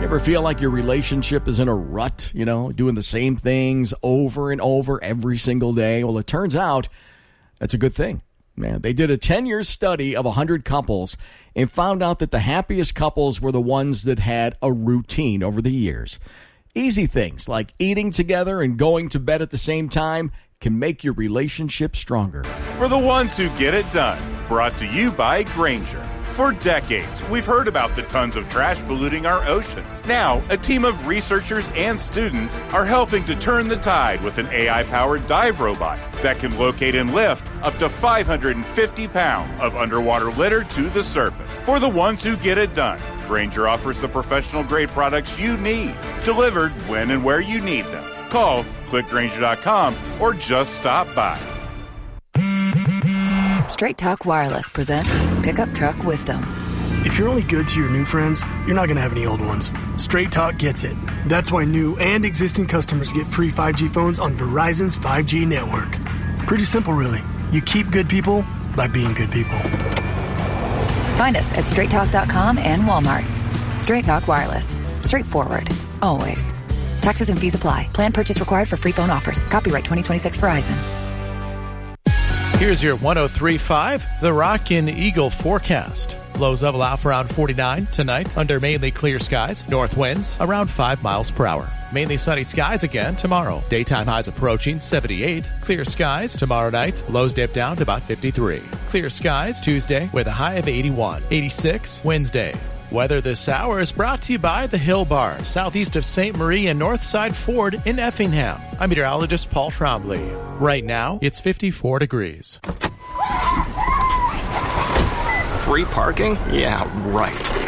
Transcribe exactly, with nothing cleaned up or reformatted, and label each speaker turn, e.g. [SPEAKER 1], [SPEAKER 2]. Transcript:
[SPEAKER 1] ever feel like your relationship is in a rut, you know, doing the same things over and over every single day? Well, it turns out that's a good thing. Man, they did a ten-year study of one hundred couples and found out that the happiest couples were the ones that had a routine over the years. Easy things like eating together and going to bed at the same time can make your relationship stronger.
[SPEAKER 2] For the ones who get it done, brought to you by Grainger. For decades, we've heard about the tons of trash polluting our oceans. Now, a team of researchers and students are helping to turn the tide with an A I-powered dive robot that can locate and lift up to five hundred fifty pounds of underwater litter to the surface. For the ones who get it done, Grainger offers the professional-grade products you need, delivered when and where you need them. Call, click Grainger dot com, or just stop by.
[SPEAKER 3] Straight Talk Wireless presents Pickup Truck Wisdom.
[SPEAKER 4] If you're only good to your new friends, you're not going to have any old ones. Straight Talk gets it. That's why new and existing customers get free five G phones on Verizon's five G network. Pretty simple, really. You keep good people by being good people.
[SPEAKER 3] Find us at straight talk dot com and Walmart. Straight Talk Wireless. Straightforward. Always. Taxes and fees apply. Plan purchase required for free phone offers. Copyright twenty twenty-six Verizon.
[SPEAKER 5] Here's your one oh three point five, The Rock and Eagle forecast. Lows level out for around forty-nine tonight under mainly clear skies. North winds around five miles per hour. Mainly sunny skies again tomorrow. Daytime highs approaching seventy-eight. Clear skies tomorrow night. Lows dip down to about fifty-three. Clear skies Tuesday with a high of eighty-one. eighty-six Wednesday. Weather this hour is brought to you by the Hill Bar, southeast of Saint Marie and Northside Ford in Effingham. I'm meteorologist Paul Trombley. Right now, it's fifty-four degrees.
[SPEAKER 6] Free parking? Yeah, right.